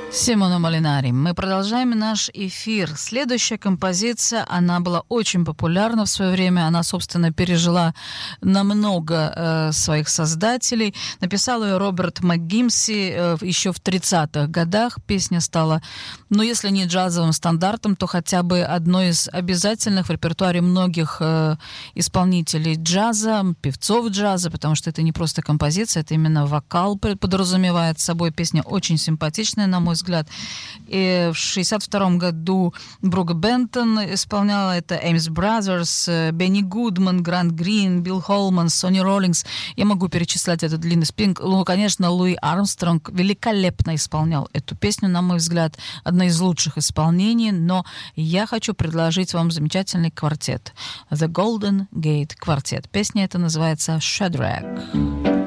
Симона Молинари. Мы продолжаем наш эфир. Следующая композиция, она была очень популярна в свое время. Она, собственно, пережила намного своих создателей. Написал ее Роберт МакГимси еще в 30-х годах. Песня стала, ну, если не джазовым стандартом, то хотя бы одной из обязательных в репертуаре многих исполнителей джаза, певцов джаза, потому что это не просто композиция, это именно вокал подразумевает собой. Песня очень симпатичная, на мой взгляд. И в 1962 году Брук Бентон исполняла это, Эмис Бразерс, Бенни Гудман, Грант Грин, Билл Холман, Сонни Роллингс. Я могу перечислять этот длинный список. Ну, конечно, Луи Армстронг великолепно исполнял эту песню, на мой взгляд, одна из лучших исполнений, но я хочу предложить вам замечательный квартет. The Golden Gate Quartet. Песня эта называется «Shadrach».